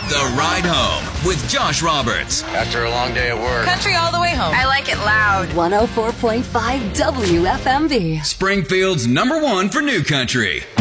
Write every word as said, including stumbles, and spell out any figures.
The Ride Home with Josh Roberts. After a long day at work. Country all the way home. I like it loud. one oh four point five W F M B. Springfield's number one for new country.